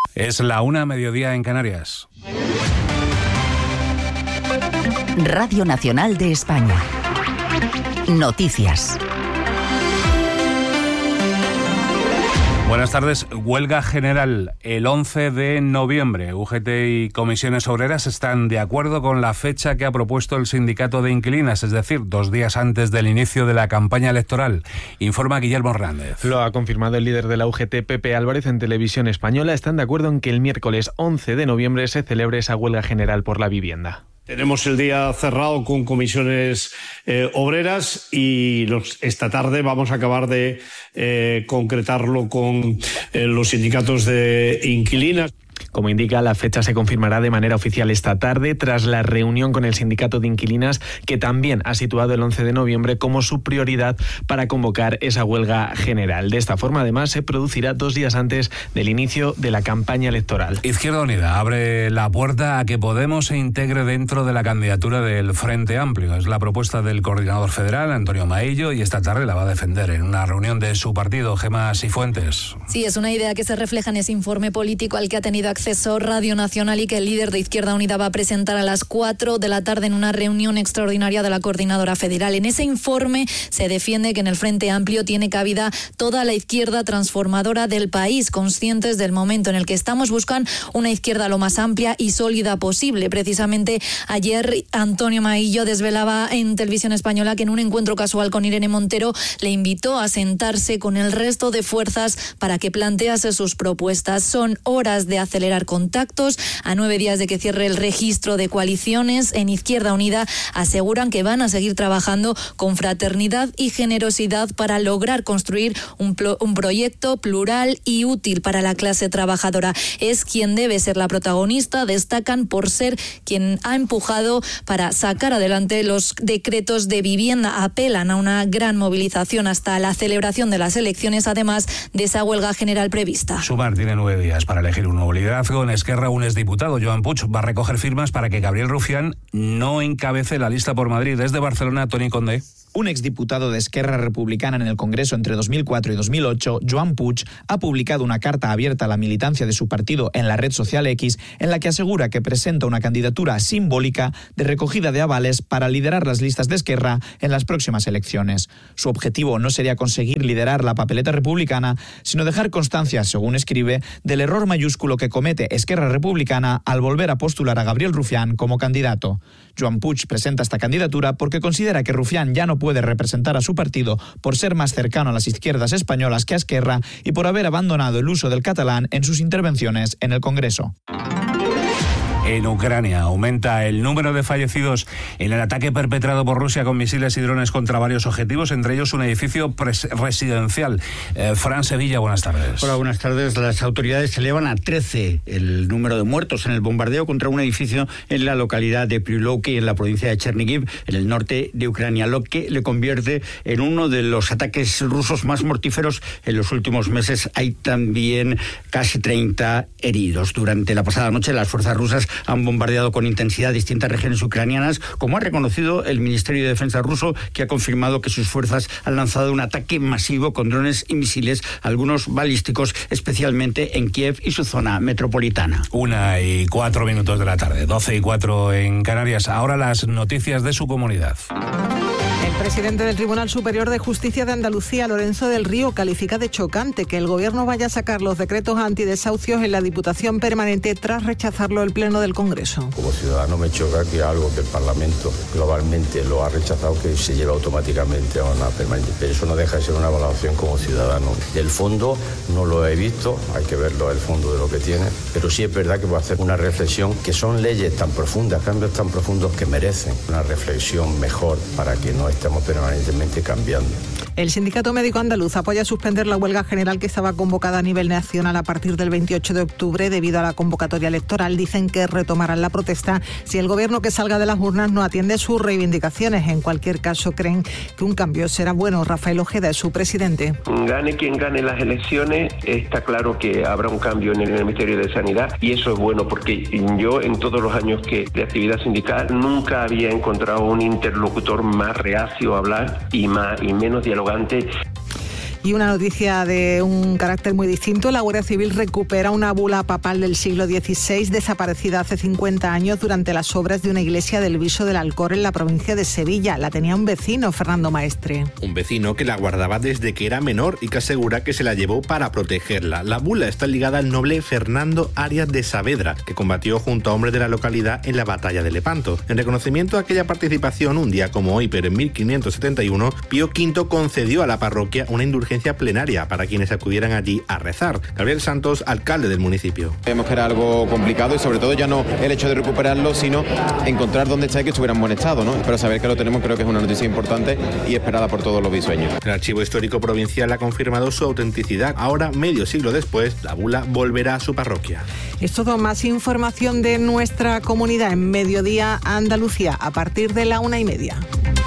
Es la 1:00 en Canarias. Radio Nacional de España. Noticias. Buenas tardes. Huelga general el 11 de noviembre. UGT y comisiones obreras están de acuerdo con la fecha que ha propuesto el sindicato de inquilinas, es decir, 2 días antes del inicio de la campaña electoral. Informa Guillermo Hernández. Lo ha confirmado el líder de la UGT, Pepe Álvarez, en Televisión Española. Están de acuerdo en que el miércoles 11 de noviembre se celebre esa huelga general por la vivienda. Tenemos el día cerrado con comisiones obreras y esta tarde vamos a acabar de concretarlo con los sindicatos de inquilinas. Como indica, la fecha se confirmará de manera oficial esta tarde tras la reunión con el sindicato de inquilinas, que también ha situado el 11 de noviembre como su prioridad para convocar esa huelga general. De esta forma, además, se producirá 2 días antes del inicio de la campaña electoral. Izquierda Unida abre la puerta a que Podemos se integre dentro de la candidatura del Frente Amplio. Es la propuesta del coordinador federal, Antonio Maillo, y esta tarde la va a defender en una reunión de su partido. Gemma Sifuentes. Sí, es una idea que se refleja en ese informe político al que ha tenido acceso Radio Nacional y que el líder de Izquierda Unida va a presentar a las 4 de la tarde en una reunión extraordinaria de la coordinadora federal. En ese informe se defiende que en el Frente Amplio tiene cabida toda la izquierda transformadora del país. Conscientes del momento en el que estamos, buscan una izquierda lo más amplia y sólida posible. Precisamente ayer Antonio Maillo desvelaba en Televisión Española que en un encuentro casual con Irene Montero le invitó a sentarse con el resto de fuerzas para que plantease sus propuestas. Son horas de acelerar contactos. A 9 días de que cierre el registro de coaliciones, en Izquierda Unida aseguran que van a seguir trabajando con fraternidad y generosidad para lograr construir un proyecto plural y útil para la clase trabajadora. Es quien debe ser la protagonista, destacan, por ser quien ha empujado para sacar adelante los decretos de vivienda. Apelan a una gran movilización hasta la celebración de las elecciones, además de esa huelga general prevista. Sumar tiene 9 días para elegir un nuevo liderazgo. En Esquerra, un exdiputado, Joan Puig, va a recoger firmas para que Gabriel Rufián no encabece la lista por Madrid. Desde Barcelona, Toni Condé. Un exdiputado de Esquerra Republicana en el Congreso entre 2004 y 2008, Joan Puig, ha publicado una carta abierta a la militancia de su partido en la red social X, en la que asegura que presenta una candidatura simbólica de recogida de avales para liderar las listas de Esquerra en las próximas elecciones. Su objetivo no sería conseguir liderar la papeleta republicana, sino dejar constancia, según escribe, del error mayúsculo que comete Esquerra Republicana al volver a postular a Gabriel Rufián como candidato. Joan Puig presenta esta candidatura porque considera que Rufián ya no puede representar a su partido por ser más cercano a las izquierdas españolas que a Esquerra y por haber abandonado el uso del catalán en sus intervenciones en el Congreso. En Ucrania aumenta el número de fallecidos en el ataque perpetrado por Rusia con misiles y drones contra varios objetivos, entre ellos un edificio residencial. Fran Sevilla, buenas tardes. Hola, buenas tardes. Las autoridades elevan a 13 el número de muertos en el bombardeo contra un edificio en la localidad de Prylovki, en la provincia de Chernihiv, en el norte de Ucrania, lo que le convierte en uno de los ataques rusos más mortíferos en los últimos meses. Hay también casi 30 heridos. Durante la pasada noche, las fuerzas rusas han bombardeado con intensidad distintas regiones ucranianas, como ha reconocido el Ministerio de Defensa ruso, que ha confirmado que sus fuerzas han lanzado un ataque masivo con drones y misiles, algunos balísticos, especialmente en Kiev y su zona metropolitana. 1:04 de la tarde, 12:04 en Canarias. Ahora las noticias de su comunidad. El presidente del Tribunal Superior de Justicia de Andalucía, Lorenzo del Río, califica de chocante que el Gobierno vaya a sacar los decretos antidesahucios en la Diputación Permanente tras rechazarlo el Pleno del Congreso. Como ciudadano me choca que algo que el Parlamento globalmente lo ha rechazado, que se lleve automáticamente a una permanente. Pero eso no deja de ser una valoración como ciudadano. El fondo no lo he visto, hay que verlo el fondo de lo que tiene, pero sí es verdad que voy a hacer una reflexión, que son leyes tan profundas, cambios tan profundos que merecen una reflexión mejor para que no estemos permanentemente cambiando. El Sindicato Médico Andaluz apoya suspender la huelga general que estaba convocada a nivel nacional a partir del 28 de octubre debido a la convocatoria electoral. Dicen que retomarán la protesta si el Gobierno que salga de las urnas no atiende sus reivindicaciones. En cualquier caso, creen que un cambio será bueno. Rafael Ojeda es su presidente. Gane quien gane las elecciones, está claro que habrá un cambio en el Ministerio de Sanidad, y eso es bueno porque yo en todos los años de actividad sindical nunca había encontrado un interlocutor más reacio a hablar y menos dialogante. Y una noticia de un carácter muy distinto. La Guardia Civil recupera una bula papal del siglo XVI desaparecida hace 50 años durante las obras de una iglesia del Viso del Alcor en la provincia de Sevilla. La tenía un vecino, Fernando Maestre. Un vecino que la guardaba desde que era menor y que asegura que se la llevó para protegerla. La bula está ligada al noble Fernando Arias de Saavedra, que combatió junto a hombres de la localidad en la batalla de Lepanto. En reconocimiento a aquella participación, un día como hoy, pero en 1571, Pío V concedió a la parroquia una indulgencia plenaria para quienes acudieran allí a rezar. Gabriel Santos, alcalde del municipio. Vemos que era algo complicado y sobre todo ya no el hecho de recuperarlo, sino encontrar dónde está y que estuviera en buen estado, ¿no? Pero saber que lo tenemos creo que es una noticia importante y esperada por todos los visueños. El Archivo Histórico Provincial ha confirmado su autenticidad. Ahora, medio siglo después, la bula volverá a su parroquia. Es todo. Más información de nuestra comunidad en Mediodía Andalucía a partir de la 1:30.